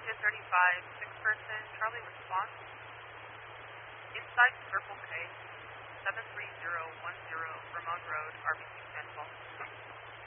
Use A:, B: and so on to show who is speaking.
A: to 35, 6-person, Charlie response. Inside Circle K, 73010.